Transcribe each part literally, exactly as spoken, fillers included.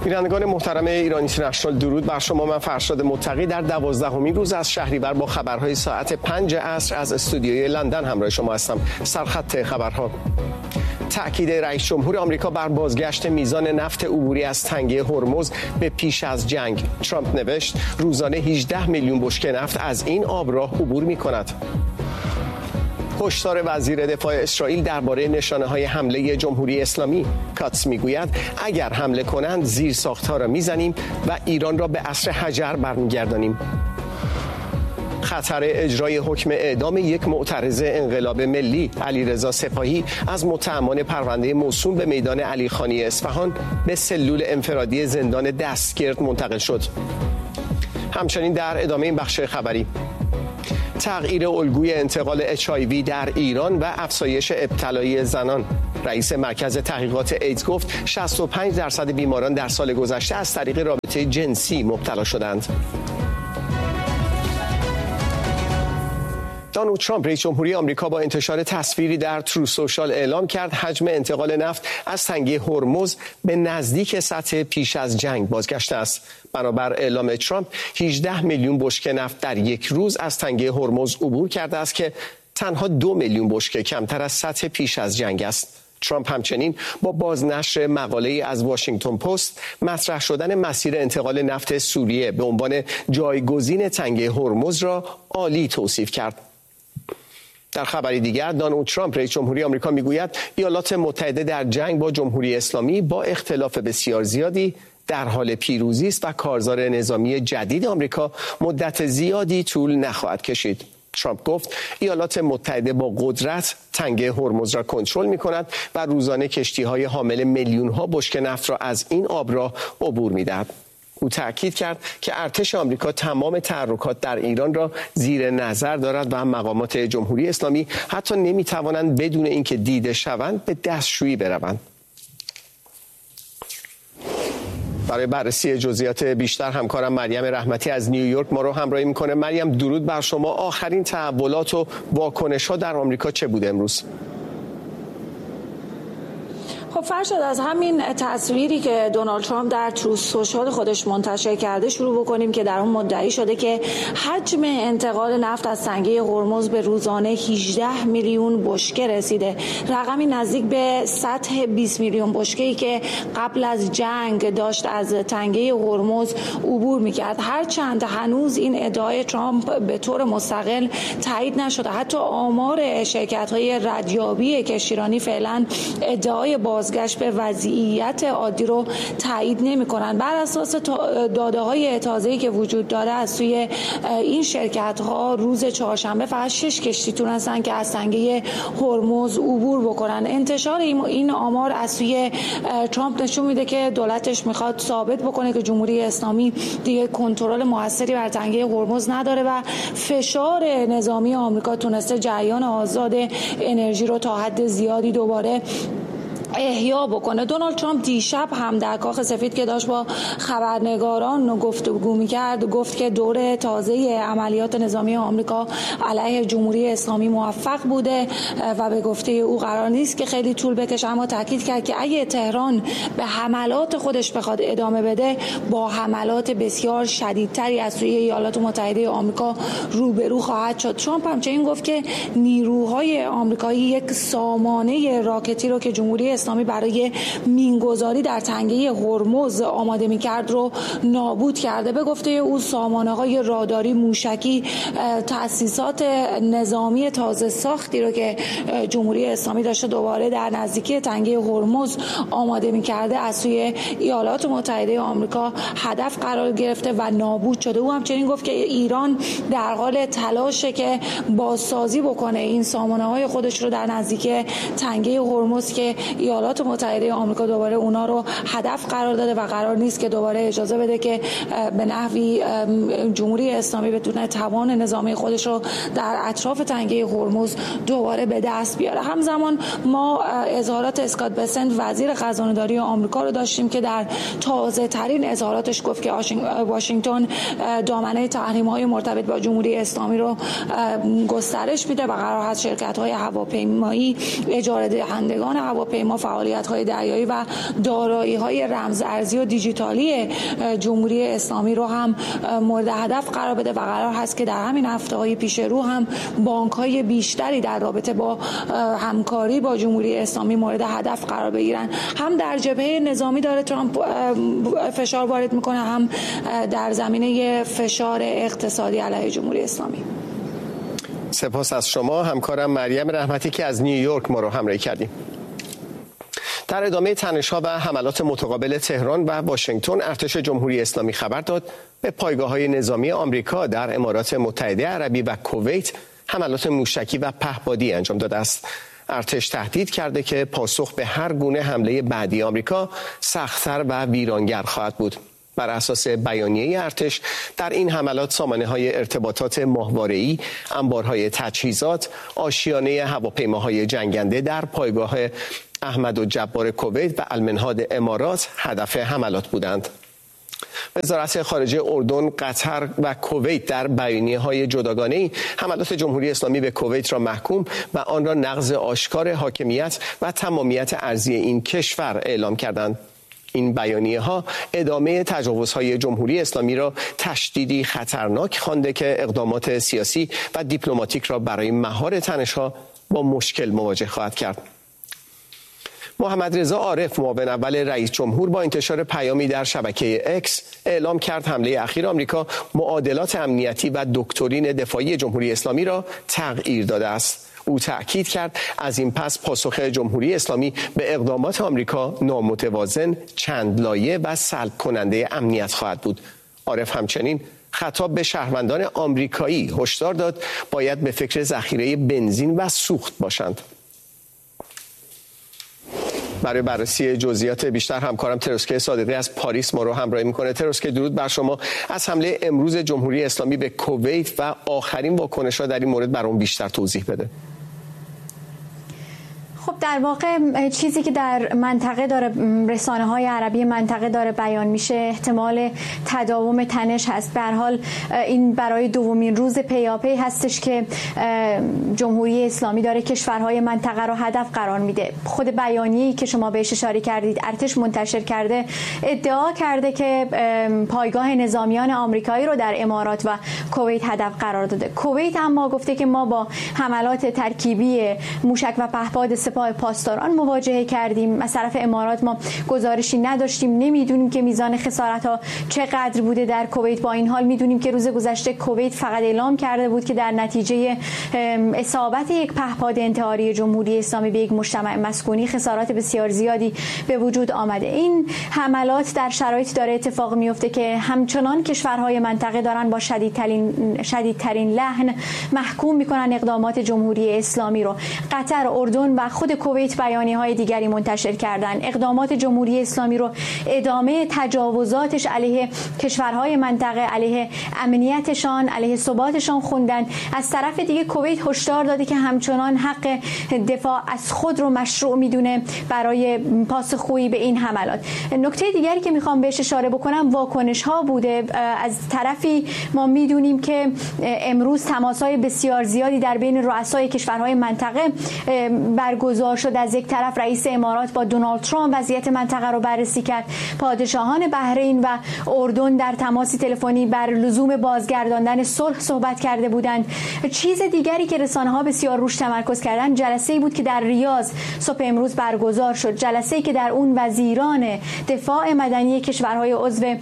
بینندگان محترم ایران اینترنشنال، درود بر شما. من فرشاد متقی در دوازدهمین روز از شهریور با خبرهای ساعت پنج عصر از استودیوی لندن همراه شما هستم. سرخط خبرها: تأکید رئیس جمهور آمریکا بر بازگشت میزان نفت عبوری از تنگه هرمز به پیش از جنگ. ترامپ نوشت روزانه هجده میلیون بشکه نفت از این آبراه عبور می‌کند. هشدار وزیر دفاع اسرائیل درباره نشانه‌های حمله جمهوری اسلامی. کاتس میگوید اگر حمله کنند زیر ساخت‌ها را میزنیم و ایران را به عصر حجر برمیگردانیم. خطر اجرای حکم اعدام یک معترض انقلاب ملی، علیرضا سپاهی، از متهمان پرونده موسوم به میدان علیخانی اصفهان به سلول انفرادی زندان دستگرد منتقل شد. همچنین در ادامه این بخش خبری: تغییر الگوی انتقال اچ آی وی در ایران و افزایش ابتلایی زنان. رئیس مرکز تحقیقات ایدز گفت شصت و پنج درصد بیماران در سال گذشته از طریق رابطه جنسی مبتلا شدند. دونالد ترامپ رئیس جمهوری آمریکا با انتشار تصویری در ترو سوشال اعلام کرد حجم انتقال نفت از تنگه هرمز به نزدیک سطح پیش از جنگ بازگشته است. بنابر اعلام ترامپ هجده میلیون بشکه نفت در یک روز از تنگه هرمز عبور کرده است که تنها دو میلیون بشکه کمتر از سطح پیش از جنگ است. ترامپ همچنین با بازنشر مقاله‌ای از واشنگتن پست مطرح شدن مسیر انتقال نفت سوریه به عنوان جایگزین تنگه هرمز را عالی توصیف کرد. در خبری دیگر، دونالد ترامپ رئیس جمهوری آمریکا میگوید ایالات متحده در جنگ با جمهوری اسلامی با اختلاف بسیار زیادی در حال پیروزی است و کارزار نظامی جدید آمریکا مدت زیادی طول نخواهد کشید. ترامپ گفت ایالات متحده با قدرت تنگه هرمز را کنترل می‌کند و روزانه کشتی‌های حامل میلیون‌ها بشکه نفت را از این آبراه عبور می‌دهد. او تأکید کرد که ارتش آمریکا تمام تحرکات در ایران را زیر نظر دارد و مقامات جمهوری اسلامی حتی نمی‌توانند بدون اینکه دیده شوند به دستشویی بروند. برای بررسی جزئیات بیشتر همکارم مریم رحمتی از نیویورک ما رو همراهی می‌کنه. مریم، درود بر شما. آخرین تحولات و واکنش‌ها در آمریکا چه بوده امروز؟ خب فرشاد، از همین تصویری که دونالد ترامپ در ترو سوشال خودش منتشر کرده شروع بکنیم که در اون مدعی شده که حجم انتقال نفت از تنگه هرمز به روزانه هجده میلیون بشکه رسیده، رقمی نزدیک به سطح بیست میلیون بشکه‌ای که قبل از جنگ داشت از تنگه هرمز عبور می‌کرد. هرچند هنوز این ادعای ترامپ به طور مستقل تایید نشده، حتی آمار شرکت‌های ردیابی کشتیرانی فعلا ادعای بازگشت به وضعیت عادی رو تایید نمی‌کنند. بر اساس داده‌های تازه‌ای که وجود داره از سوی این شرکت‌ها روز چهارشنبه فقط شش کشتی تونستن که از تنگه هرمز عبور بکنن. انتشار این آمار از سوی ترامپ نشون میده که دولتش میخواد ثابت بکنه که جمهوری اسلامی دیگه کنترل موثری بر تنگه هرمز نداره و فشار نظامی آمریکا تونسته جریان آزاد انرژی رو تا حد زیادی دوباره احیا بکنه. دونالد ترامپ دیشب هم در کاخ سفید که داشت با خبرنگاران گفتگو می‌کرد گفت که دور تازه عملیات نظامی آمریکا علیه جمهوری اسلامی موفق بوده و به گفته او قرار نیست که خیلی طول بکشه، اما تاکید کرد که اگه تهران به حملات خودش بخواد ادامه بده با حملات بسیار شدیدتری از سوی ایالات متحده آمریکا روبرو خواهد شد. ترامپ همچنین گفت که نیروهای آمریکایی یک سامانه راکتی رو که جمهوری اسلامی برای مینگذاری در تنگه هرمز آماده می‌کرد رو نابود کرده. به گفته او سامانه‌های راداری، موشکی، تأسیسات نظامی تازه ساختی رو که جمهوری اسلامی داشته دوباره در نزدیکی تنگه هرمز آماده می‌کرده از سوی ایالات متحده آمریکا هدف قرار گرفته و نابود شده. او همچنین گفت که ایران در حال تلاشه که بازسازی بکنه این سامانه‌های خودش رو در نزدیکی تنگه هرمز که ایالات متحده آمریکا دوباره اونا رو هدف قرار داده و قرار نیست که دوباره اجازه بده که به نحوی جمهوری اسلامی بتونه توان نظامی خودش رو در اطراف تنگه هرمز دوباره به دست بیاره. همزمان ما اظهارات اسکات بسنت وزیر خزانه‌داری آمریکا رو داشتیم که در تازه ترین اظهاراتش گفت که واشنگتن دامنه تحریم‌های مرتبط با جمهوری اسلامی رو گسترش میده و قرار هست شرکت‌های هواپیمایی، اجاره دهندگان هواپیما، فعالیت‌های دریایی و دارایی‌های رمز ارزی و دیجیتالی جمهوری اسلامی رو هم مورد هدف قرار بده و قرار هست که در همین هفته‌های پیش رو هم بانک‌های بیشتری در رابطه با همکاری با جمهوری اسلامی مورد هدف قرار بگیرن. هم در جبهه نظامی داره ترامپ فشار وارد میکنه، هم در زمینه فشار اقتصادی علیه جمهوری اسلامی. سپاس از شما همکارم مریم رحمتی که از نیویورک ما رو همراهی کردیم. در ادامه تنش‌ها و حملات متقابل تهران و واشنگتن، ارتش جمهوری اسلامی خبر داد به پایگاه‌های نظامی آمریکا در امارات متحده عربی و کویت حملات موشکی و پهپادی انجام داده است. ارتش تهدید کرده که پاسخ به هر گونه حمله بعدی آمریکا سخت‌تر و ویرانگر خواهد بود. بر اساس بیانیه ارتش، در این حملات سامانه‌های ارتباطات ماهواره‌ای، انبارهای تجهیزات، آشیانه هواپیماهای جنگنده در پایگاه احمدالجبار کویت و المنهاد امارات هدف حملات بودند. وزارت خارجه اردن، قطر و کویت در بیانیه‌های جداگانه‌ای حملات جمهوری اسلامی به کویت را محکوم و آن را نقض آشکار حاکمیت و تمامیت ارضی این کشور اعلام کردند. این بیانیه‌ها ادامه تجاوزهای جمهوری اسلامی را تشدیدی خطرناک خوانده که اقدامات سیاسی و دیپلماتیک را برای مهار تنش‌ها با مشکل مواجه خواهد کرد. محمد رضا عارف، معاون اول رئیس جمهور، با انتشار پیامی در شبکه اکس اعلام کرد حمله اخیر آمریکا معادلات امنیتی و دکترین دفاعی جمهوری اسلامی را تغییر داده است. او تأکید کرد از این پس پاسخ جمهوری اسلامی به اقدامات آمریکا نامتوازن، چند لایه و سلب کننده امنیت خواهد بود. عارف همچنین خطاب به شهروندان آمریکایی هشدار داد باید به فکر ذخیره بنزین و سوخت باشند. برای بررسی جزئیات بیشتر همکارم تروسکه صادقی از پاریس ما رو همراهی میکنه. تروسکه، درود بر شما. از حمله امروز جمهوری اسلامی به کویت و آخرین واکنش‌ها در این مورد برام بیشتر توضیح بده. خب در واقع چیزی که در منطقه داره، رسانه‌های عربی منطقه داره بیان میشه، احتمال تداوم تنش هست. به هر حال این برای دومین روز پیاپی هستش که جمهوری اسلامی داره کشورهای منطقه رو هدف قرار میده. خود بیانیه‌ای که شما بهش اشاره کردید ارتش منتشر کرده، ادعا کرده که پایگاه نظامیان آمریکایی رو در امارات و کویت هدف قرار داده. کویت اما گفته که ما با حملات ترکیبی موشک و پهپاد سپاه پاسداران مواجهه کردیم. از طرف امارات ما گزارشی نداشتیم، نمیدونیم که میزان خسارت ها چقدر بوده در کویت. با این حال میدونیم که روز گذشته کویت فقط اعلام کرده بود که در نتیجه اصابت یک پهپاد انتحاری جمهوری اسلامی به یک مجتمع مسکونی خسارات بسیار زیادی به وجود آمده. این حملات در شرایطی داره اتفاق میفته که همچنان کشورهای منطقه دارن با شدیدترین شدیدترین لحن محکوم میکنن اقدامات جمهوری اسلامی رو. قطر، اردن و خود کویت بیانیه‌های دیگری منتشر کردن، اقدامات جمهوری اسلامی رو ادامه تجاوزاتش علیه کشورهای منطقه، علیه امنیتشان، علیه ثباتشان خوندن. از طرف دیگه کویت هشدار داده که همچنان حق دفاع از خود رو مشروع میدونه برای پاسخگویی به این حملات. نکته دیگری که میخوام بهش اشاره بکنم واکنش ها بوده. از طرفی ما میدونیم که امروز تماس‌های بسیار زیادی در بین رؤسای کشورهای منطقه برگزار شد. از یک طرف رئیس امارات با دونالد ترامپ وضعیت منطقه رو بررسی کرد. پادشاهان بحرین و اردن در تماسی تلفنی بر لزوم بازگرداندن صلح صحبت کرده بودند. چیز دیگری که رسانه‌ها بسیار روش تمرکز کردند جلسه‌ای بود که در ریاض صبح امروز برگزار شد. جلسه‌ای که در اون وزیران دفاع مدنی کشورهای عضو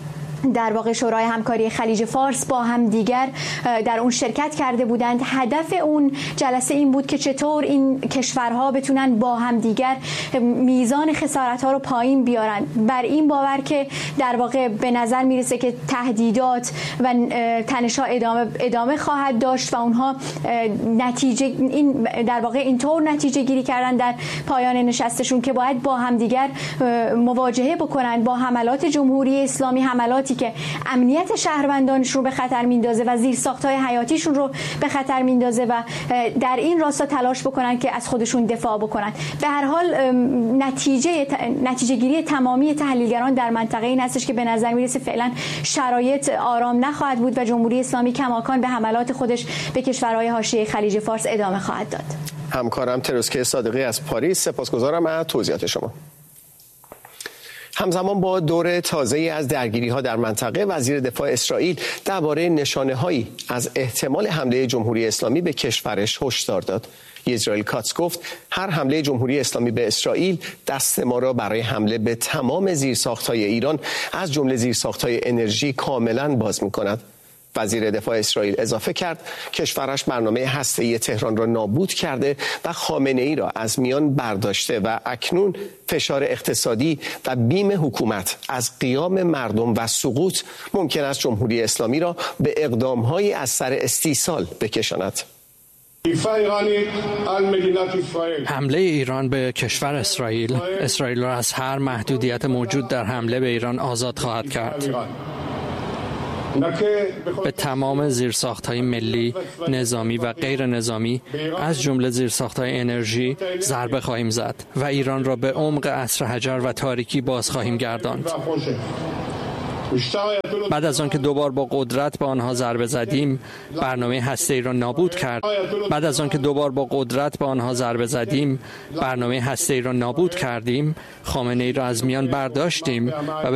در واقع شورای همکاری خلیج فارس با هم دیگر در اون شرکت کرده بودند. هدف اون جلسه این بود که چطور این کشورها بتونن با هم دیگر میزان خسارت ها رو پایین بیارن. بر این باور که در واقع به نظر میرسه که تهدیدات و تنش ها ادامه ادامه خواهد داشت و اونها نتیجه این در واقع اینطور نتیجه گیری کردن در پایان نشستشون که باید با هم دیگر مواجهه بکنن با حملات جمهوری اسلامی، حملاتی تجارتی که امنیت شهروندانش رو به خطر میندازه و زیرساخت‌های حیاتیشون رو به خطر میندازه و در این راستا تلاش بکنن که از خودشون دفاع بکنن. به هر حال نتیجه نتیجه گیری تمامی تحلیلگران در منطقه این هستش که به نظر میرسه فعلا شرایط آرام نخواهد بود و جمهوری اسلامی کماکان به حملات خودش به کشورهای حاشیه خلیج فارس ادامه خواهد داد. همکارم تروسکه صادقی از پاریس، سپاسگزارم از توضیحات شما. همزمان با دور تازه‌ای از درگیری‌ها در منطقه، وزیر دفاع اسرائیل درباره نشانه‌هایی از احتمال حمله جمهوری اسلامی به کشورش هشدار داد. اسرائیل کاتس گفت هر حمله جمهوری اسلامی به اسرائیل دست ما را برای حمله به تمام زیرساخت‌های ایران از جمله زیرساخت‌های انرژی کاملاً باز می‌کند. وزیر دفاع اسرائیل اضافه کرد کشورش برنامه هسته‌ای تهران را نابود کرده و خامنه‌ای را از میان برداشته و اکنون فشار اقتصادی و بیم حکومت از قیام مردم و سقوط ممکن است جمهوری اسلامی را به اقدام‌هایی از سر استیصال بکشاند. حمله ایران به کشور اسرائیل اسرائیل را از هر محدودیت موجود در حمله به ایران آزاد خواهد کرد. به تمام زیرساخت‌های ملی، نظامی و غیر نظامی از جمله زیرساخت‌های انرژی ضربه خواهیم زد و ایران را به عمق عصر حجر و تاریکی باز خواهیم گرداند. بعد از آنکه دوبار با قدرت به آنها ضربه زدیم، برنامه هسته‌ای را نابود کرد. بعد از آنکه دوبار با قدرت به آنها ضربه زدیم، برنامه هسته‌ای را نابود کردیم، خامنه‌ای را از میان برداشتیم و